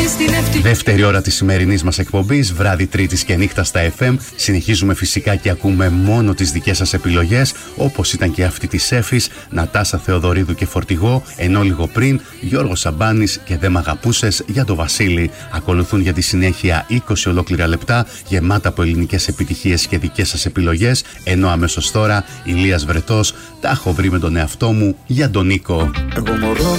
Δεύτερη ώρα της σημερινής μας εκπομπής, βράδυ Τρίτης και νύχτα στα FM. Συνεχίζουμε φυσικά και ακούμε μόνο τις δικές σας επιλογές, όπως ήταν και αυτή της Έφης, Νατάσα Θεοδωρίδου και Φορτηγό, ενώ λίγο πριν Γιώργος Σαμπάνης και «Δεν μ' αγαπούσες» για το Βασίλη. Ακολουθούν για τη συνέχεια 20 ολόκληρα λεπτά γεμάτα από ελληνικές επιτυχίες και δικές σας επιλογές, ενώ αμέσως τώρα Ηλίας Βρετός, «Τα έχω βρει με τον εαυτό μου» για τον Νίκο. Εγώ μωρό